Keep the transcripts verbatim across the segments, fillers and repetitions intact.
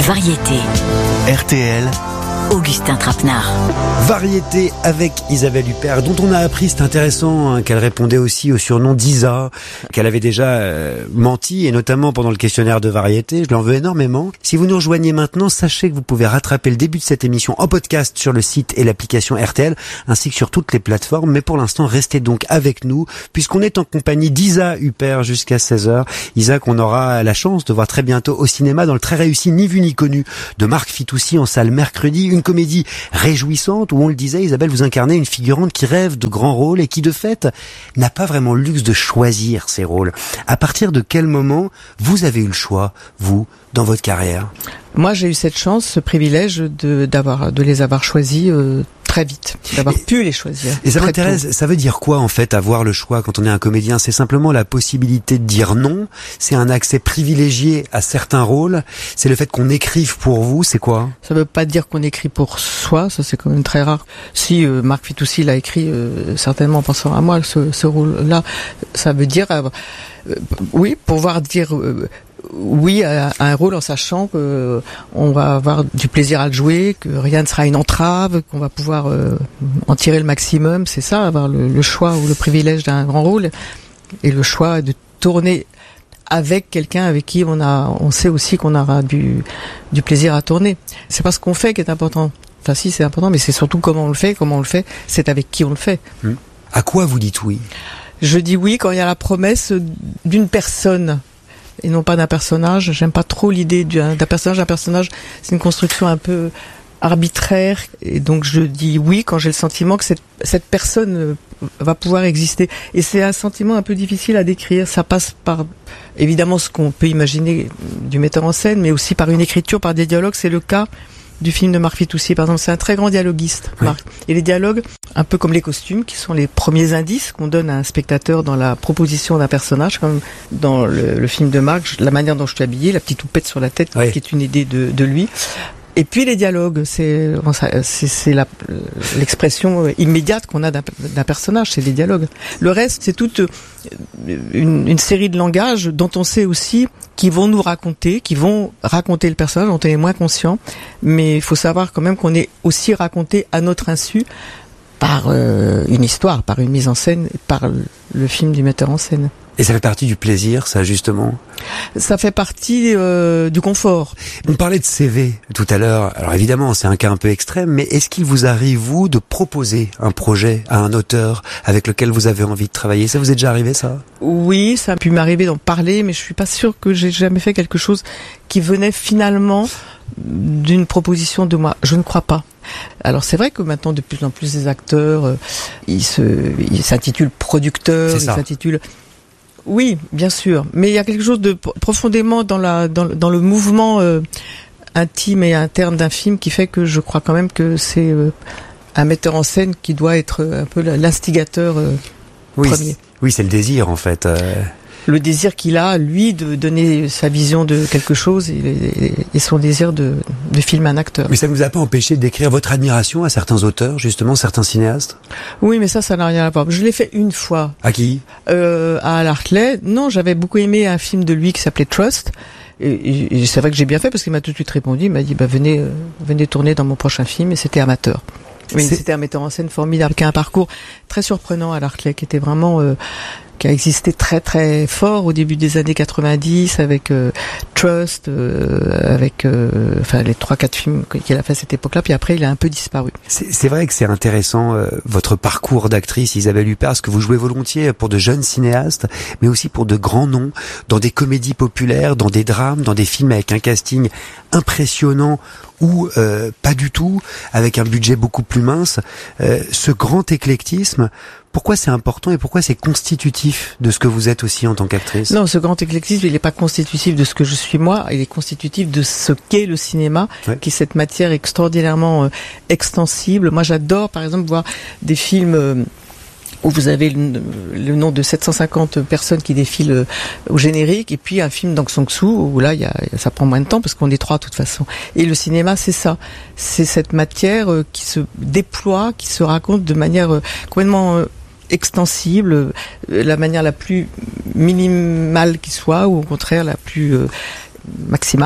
Variété. R T L. Augustin Trapenard. Variété avec Isabelle Huppert, dont on a appris, c'est intéressant, hein, qu'elle répondait aussi au surnom d'Isa, qu'elle avait déjà euh, menti, et notamment pendant le questionnaire de Variété. Je lui en veux énormément. Si vous nous rejoignez maintenant, sachez que vous pouvez rattraper le début de cette émission en podcast sur le site et l'application R T L, ainsi que sur toutes les plateformes. Mais pour l'instant, restez donc avec nous, puisqu'on est en compagnie d'Isa Huppert jusqu'à seize heures. Isa, qu'on aura la chance de voir très bientôt au cinéma dans le très réussi Ni vu ni connu de Marc Fitoussi en salle mercredi. Une comédie réjouissante où, on le disait, Isabelle, vous incarnez une figurante qui rêve de grands rôles et qui, de fait, n'a pas vraiment le luxe de choisir ses rôles. À partir de quel moment vous avez eu le choix, vous, dans votre carrière ? Moi, j'ai eu cette chance, ce privilège de, d'avoir, de les avoir choisis euh, très vite, d'avoir et, pu les choisir. Et ça m'intéresse, ça veut dire quoi en fait avoir le choix quand on est un comédien ? C'est simplement la possibilité de dire non, c'est un accès privilégié à certains rôles, c'est le fait qu'on écrive pour vous, c'est quoi ? Ça veut pas dire qu'on écrit pour soi, ça c'est quand même très rare. Si euh, Marc Fitoussi l'a écrit euh, certainement en pensant à moi, ce, ce rôle-là, ça veut dire, euh, euh, oui, pouvoir dire... Euh, oui à un rôle en sachant que on va avoir du plaisir à le jouer, que rien ne sera une entrave, qu'on va pouvoir euh, en tirer le maximum, c'est ça, avoir le, le choix ou le privilège d'un grand rôle et le choix de tourner avec quelqu'un avec qui on a, on sait aussi qu'on aura du, du plaisir à tourner. C'est pas ce qu'on fait qui est important. Enfin si, c'est important, mais c'est surtout comment on le fait, comment on le fait, c'est avec qui on le fait. Hum. À quoi vous dites oui ? Je dis oui quand il y a la promesse d'une personne et non pas d'un personnage. J'aime pas trop l'idée d'un, d'un personnage. Un personnage, c'est une construction un peu arbitraire. Et donc je dis oui quand j'ai le sentiment que cette, cette personne va pouvoir exister. Et c'est un sentiment un peu difficile à décrire. Ça passe par, évidemment, ce qu'on peut imaginer du metteur en scène, mais aussi par une écriture, par des dialogues. C'est le cas du film de Marc Fitoussi, par exemple. C'est un très grand dialoguiste, oui. Marc. Et les dialogues, un peu comme les costumes, qui sont les premiers indices qu'on donne à un spectateur dans la proposition d'un personnage, comme dans le, le film de Marc, la manière dont je suis habillé, la petite houppette sur la tête, oui. Qui est une idée de, de lui. Et puis les dialogues, c'est, bon, ça, c'est, c'est la, l'expression immédiate qu'on a d'un, d'un personnage, c'est les dialogues. Le reste, c'est toute une, une série de langages dont on sait aussi qui vont nous raconter, qui vont raconter le personnage, dont on est moins conscient. Mais il faut savoir quand même qu'on est aussi raconté à notre insu par euh, une histoire, par une mise en scène, par le film du metteur en scène. Et ça fait partie du plaisir, ça, justement ? Ça fait partie euh, du confort. On parlait de C V tout à l'heure. Alors évidemment, c'est un cas un peu extrême, mais est-ce qu'il vous arrive, vous, de proposer un projet à un auteur avec lequel vous avez envie de travailler ? Ça vous est déjà arrivé, ça ? Oui, ça a pu m'arriver d'en parler, mais je suis pas sûre que j'ai jamais fait quelque chose qui venait finalement d'une proposition de moi. Je ne crois pas. Alors c'est vrai que maintenant, de plus en plus, des acteurs, euh, ils se, ils s'intitulent producteurs, ils s'intitulent... Oui, bien sûr, mais il y a quelque chose de profondément dans la dans, dans le mouvement euh, intime et interne d'un film qui fait que je crois quand même que c'est euh, un metteur en scène qui doit être un peu l'instigateur euh, oui, premier. C'est, oui, c'est le désir en fait. Euh... Le désir qu'il a, lui, de donner sa vision de quelque chose et, et, et son désir de, de filmer un acteur. Mais ça ne vous a pas empêché d'écrire votre admiration à certains auteurs, justement, certains cinéastes ? Oui, mais ça, ça n'a rien à voir. Je l'ai fait une fois. À qui ? euh, À Lartley. Non, j'avais beaucoup aimé un film de lui qui s'appelait Trust. Et, et, et c'est vrai que j'ai bien fait parce qu'il m'a tout de suite répondu. Il m'a dit, bah, venez, euh, venez tourner dans mon prochain film. Et c'était amateur. Mais c'est... c'était un metteur en scène formidable, qui a un parcours très surprenant à Lartley, qui était vraiment... Euh, qui a existé très très fort au début des années quatre-vingt-dix avec euh, Trust, euh, avec euh, enfin les trois quatre films qu'il a fait à cette époque-là, puis après il a un peu disparu. C'est, c'est vrai que c'est intéressant euh, votre parcours d'actrice, Isabelle Huppert, parce que vous jouez volontiers pour de jeunes cinéastes, mais aussi pour de grands noms, dans des comédies populaires, dans des drames, dans des films avec un casting impressionnant ou euh, pas du tout, avec un budget beaucoup plus mince. Euh, ce grand éclectisme, pourquoi c'est important et pourquoi c'est constitutif de ce que vous êtes aussi en tant qu'actrice ? Non, ce grand éclectisme, il n'est pas constitutif de ce que je suis moi, il est constitutif de ce qu'est le cinéma, ouais. Qui est cette matière extraordinairement euh, extensible. Moi, j'adore, par exemple, voir des films... Euh, où vous avez le, le nom de sept cent cinquante personnes qui défilent au générique, et puis un film d'Aung San Suu Kyi, où là, il y a, ça prend moins de temps, parce qu'on est trois de toute façon. Et le cinéma, c'est ça. C'est cette matière qui se déploie, qui se raconte de manière complètement extensible, la manière la plus minimale qui soit, ou au contraire la plus maximale.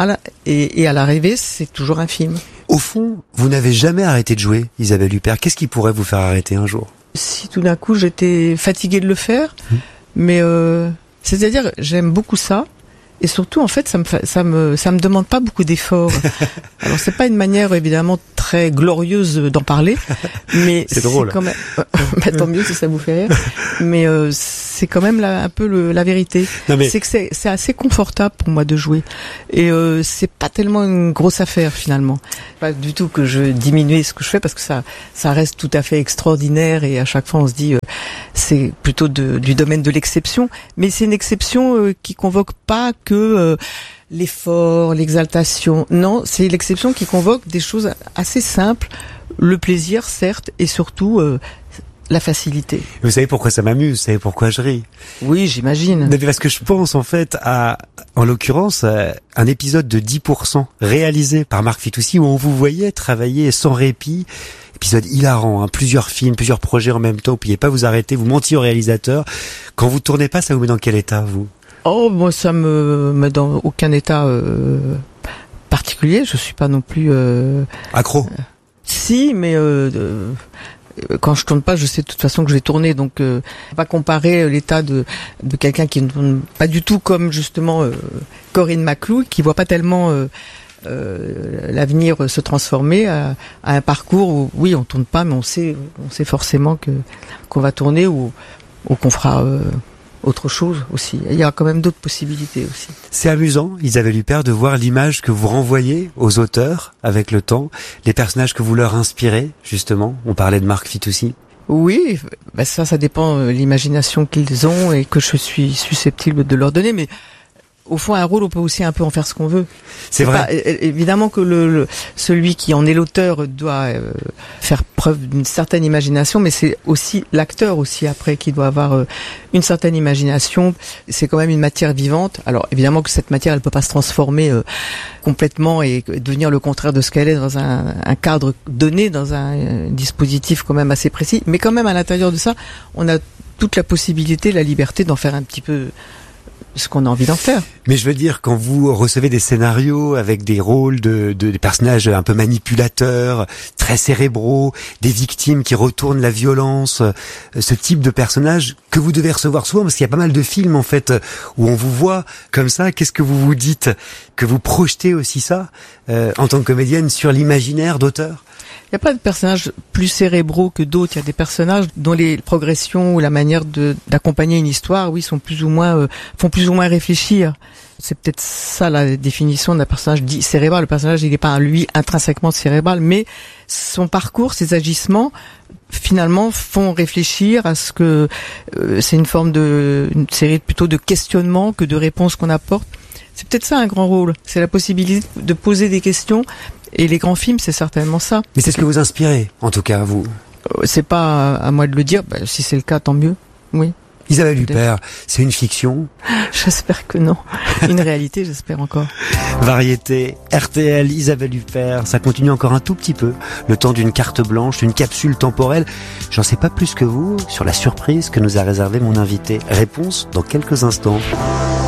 et, et à l'arrivée, c'est toujours un film. Au fond, vous n'avez jamais arrêté de jouer, Isabelle Huppert. Qu'est-ce qui pourrait vous faire arrêter un jour? Si tout d'un coup j'étais fatiguée de le faire, mmh. mais euh, c'est-à-dire j'aime beaucoup ça. Et surtout, en fait, ça me, ça me, ça me demande pas beaucoup d'efforts. Alors, c'est pas une manière, évidemment, très glorieuse d'en parler, mais c'est drôle. Quand même, bah, tant mieux si ça vous fait rire. Mais euh, c'est quand même la, un peu le, la vérité. Non, mais... C'est que c'est, c'est assez confortable pour moi de jouer, et euh, c'est pas tellement une grosse affaire finalement. Pas du tout que je diminue ce que je fais parce que ça, ça reste tout à fait extraordinaire et à chaque fois on se dit, euh, c'est plutôt de, du domaine de l'exception. Mais c'est une exception euh, qui convoque pas que euh, l'effort, l'exaltation. Non, c'est l'exception qui convoque des choses assez simples, le plaisir certes, et surtout euh, la facilité. Vous savez pourquoi ça m'amuse, vous savez pourquoi je ris? Oui, j'imagine. Mais parce que je pense en fait à, en l'occurrence, à un épisode de dix pour cent réalisé par Marc Fitoussi où on vous voyait travailler sans répit. Épisode hilarant, hein, plusieurs films, plusieurs projets en même temps, vous ne pouviez pas vous arrêter, vous mentiez au réalisateur. Quand vous tournez pas, ça vous met dans quel état, vous? Oh, moi, ça me met dans aucun état euh, particulier. Je suis pas non plus euh, accro. Euh, si, mais euh, euh, quand je tourne pas, je sais de toute façon que je vais tourner. Donc, euh, on va comparer l'état de de quelqu'un qui ne tourne pas du tout comme justement euh, Corinne Maclou, qui voit pas tellement euh, euh, l'avenir se transformer à, à un parcours où oui, on tourne pas, mais on sait, on sait forcément que qu'on va tourner ou, ou qu'on fera. Euh, autre chose aussi. Il y a quand même d'autres possibilités aussi. C'est amusant, Isabelle Huppert, de voir l'image que vous renvoyez aux auteurs avec le temps, les personnages que vous leur inspirez, justement. On parlait de Marc Fitoussi. Oui, bah ça, ça dépend de l'imagination qu'ils ont et que je suis susceptible de leur donner, mais au fond, un rôle, on peut aussi un peu en faire ce qu'on veut. C'est, c'est vrai. Pas, évidemment que le, le celui qui en est l'auteur doit euh, faire preuve d'une certaine imagination, mais c'est aussi l'acteur aussi après qui doit avoir euh, une certaine imagination. C'est quand même une matière vivante. Alors évidemment que cette matière, elle peut pas se transformer euh, complètement et devenir le contraire de ce qu'elle est dans un, un cadre donné, dans un, un dispositif quand même assez précis. Mais quand même à l'intérieur de ça, on a toute la possibilité, la liberté d'en faire un petit peu ce qu'on a envie d'en faire. Mais je veux dire, quand vous recevez des scénarios avec des rôles de, de des personnages un peu manipulateurs, très cérébraux, des victimes qui retournent la violence, ce type de personnages que vous devez recevoir souvent, parce qu'il y a pas mal de films en fait où on vous voit comme ça, qu'est-ce que vous vous dites? Que vous projetez aussi ça euh, en tant que comédienne sur l'imaginaire d'auteur? Il n'y a pas de personnages plus cérébraux que d'autres. Il y a des personnages dont les progressions ou la manière de d'accompagner une histoire, oui, sont plus ou moins euh, font plus ou moins réfléchir. C'est peut-être ça la définition d'un personnage dit cérébral. Le personnage, il n'est pas lui intrinsèquement cérébral, mais son parcours, ses agissements, finalement, font réfléchir à ce que euh, c'est une forme de une série plutôt de questionnements que de réponses qu'on apporte. C'est peut-être ça un grand rôle. C'est la possibilité de poser des questions. Et les grands films, c'est certainement ça. Mais c'est ce que vous inspirez, en tout cas, vous. C'est pas à moi de le dire. Bah, si c'est le cas, tant mieux. Oui. Isabelle Huppert, c'est une fiction? J'espère que non. Une réalité, j'espère encore. Variété, R T L, Isabelle Huppert, ça continue encore un tout petit peu. Le temps d'une carte blanche, d'une capsule temporelle. J'en sais pas plus que vous sur la surprise que nous a réservée mon invité. Réponse dans quelques instants.